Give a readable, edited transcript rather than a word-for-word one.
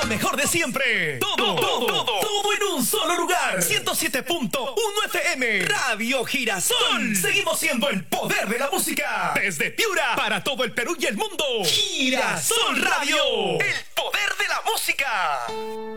mejor de siempre. Todo en un solo lugar. 107.1 FM. Radio Girasol. Seguimos siendo el poder de la música. Desde Piura para todo el Perú y el mundo. Girasol Radio. El poder de la música.